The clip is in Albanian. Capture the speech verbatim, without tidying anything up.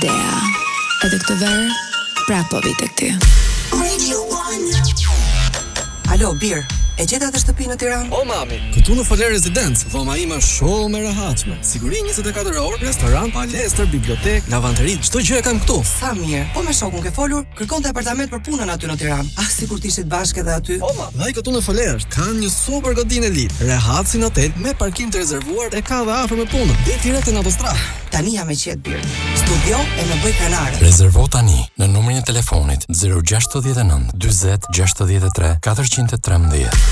Dea. Edhe këtë verë, pra po vite këty. Alo, Bir, e gjeta të shtëpi në Tiranë? O mami, këtu në Foler Residence, dhoma ime është shumë e rehatshme. Siguri njëzet e katër orë, restorant, palestër, bibliotek, lavanteri, çdo gjë e kam këtu. Sa mirë. Po me shokun ke folur, kërkonte apartament për punën aty në Tiranë. Ah, sikur të ishit bashkë edhe aty. O ma, dhe këtu në Foler kanë një super godinë elit, rehatësin hotel me parkim të rezervuar e ka dhe afër me punën, dhe direkt në autostradë. Tani jam e qetë, Bir. Studio e më bëj kranare. Rezervo tani në numrin e telefonit zero gjashtëdhjetë e nëntë, dyzet gjashtëdhjetë e tre, katërqind e trembëdhjetë.